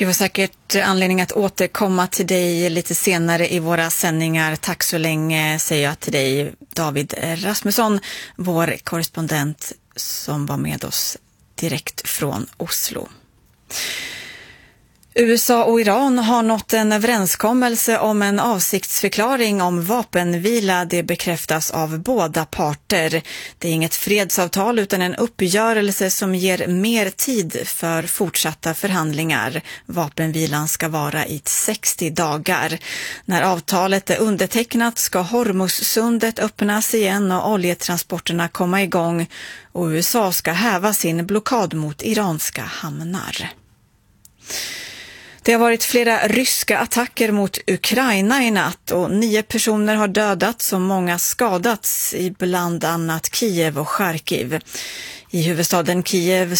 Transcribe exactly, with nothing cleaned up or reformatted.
Vi får säkert anledning att återkomma till dig lite senare i våra sändningar. Tack så länge säger jag till dig, David Rasmusson, vår korrespondent som var med oss direkt från Oslo. U S A och Iran har nått en överenskommelse om en avsiktsförklaring om vapenvila. Det bekräftas av båda parter. Det är inget fredsavtal utan en uppgörelse som ger mer tid för fortsatta förhandlingar. Vapenvilan ska vara i sextio dagar. När avtalet är undertecknat ska Hormuzsundet öppnas igen och oljetransporterna komma igång. Och U S A ska häva sin blockad mot iranska hamnar. Det har varit flera ryska attacker mot Ukraina i natt och nio personer har dödats och många skadats i bland annat Kiev och Charkiv. I huvudstaden Kiev